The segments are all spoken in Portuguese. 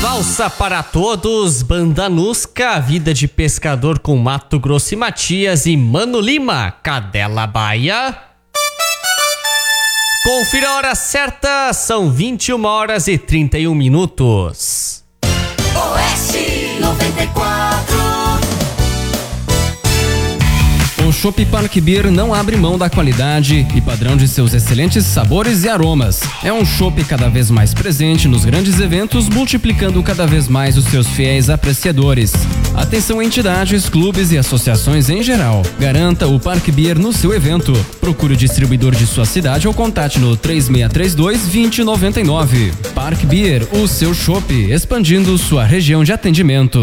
Valsa para todos, Banda Nusca, Vida de Pescador com Mato Grosso e Matias e Mano Lima, Cadela Baia. Confira a hora certa, são 21h31. Oeste 94. O Chopp Park Beer não abre mão da qualidade e padrão de seus excelentes sabores e aromas. É um chopp cada vez mais presente nos grandes eventos, multiplicando cada vez mais os seus fiéis apreciadores. Atenção entidades, clubes e associações em geral. Garanta o Park Beer no seu evento. Procure o distribuidor de sua cidade ou contate no 3632-2099. Park Beer, o seu chopp, expandindo sua região de atendimento.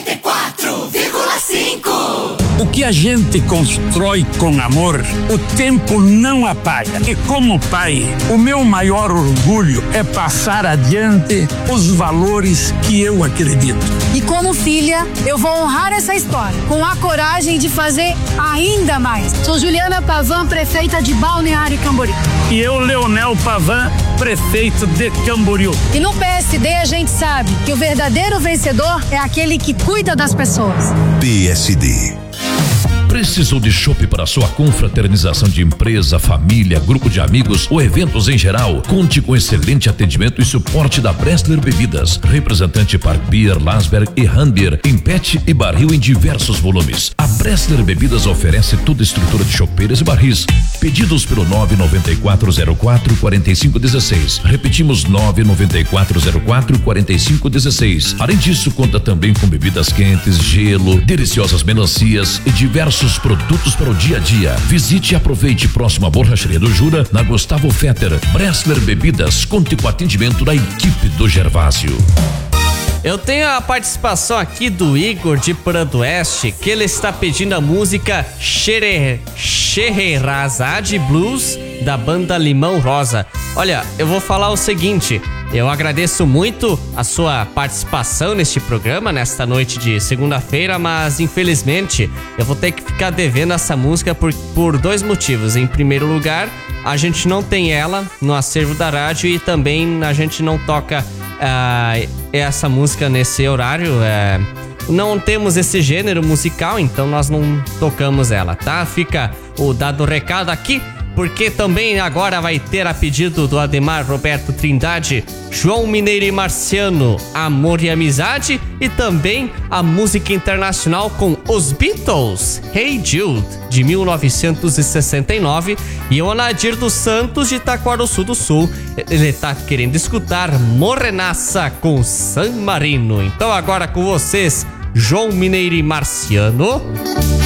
94,5. O que a gente constrói com amor, o tempo não apaga. E como pai, o meu maior orgulho é passar adiante os valores que eu acredito. E como filha, eu vou honrar essa história, com a coragem de fazer ainda mais. Sou Juliana Pavan, prefeita de Balneário Camboriú. E eu, Leonel Pavan, prefeito de Camboriú. E no PSD a gente sabe que o verdadeiro vencedor é aquele que cuida das pessoas. PSD. Precisou de chopp para sua confraternização de empresa, família, grupo de amigos ou eventos em geral? Conte com excelente atendimento e suporte da Bressler Bebidas, representante Park Beer, Lasberg e Handbeer em PET e barril em diversos volumes. A Bressler Bebidas oferece toda a estrutura de chopeiras e barris. Pedidos pelo 99404-4516. Repetimos, 99404-4516. Além disso, conta também com bebidas quentes, gelo, deliciosas melancias e diversos produtos para o dia a dia. Visite e aproveite próximo à Borracharia do Jura, na Gustavo Fetter. Bressler Bebidas, conte com o atendimento da equipe do Gervásio. Eu tenho a participação aqui do Igor de Prandoeste, que ele está pedindo a música Scheherazade Blues da banda Limão Rosa. Olha, eu vou falar o seguinte, eu agradeço muito a sua participação neste programa, nesta noite de segunda-feira, mas infelizmente eu vou ter que ficar devendo essa música por dois motivos. Em primeiro lugar, a gente não tem ela no acervo da rádio e também a gente não toca essa música nesse horário. Não temos esse gênero musical, então nós não tocamos ela, tá? Fica o dado recado aqui, porque também agora vai ter a pedido do Ademar Roberto Trindade, João Mineiro e Marciano, Amor e Amizade, e também a música internacional com os Beatles, Hey Jude, de 1969, e o Anadir dos Santos, de Taquarussu do Sul. Ele tá querendo escutar Morrenaça com San Marino. Então agora com vocês, João Mineiro e Marciano.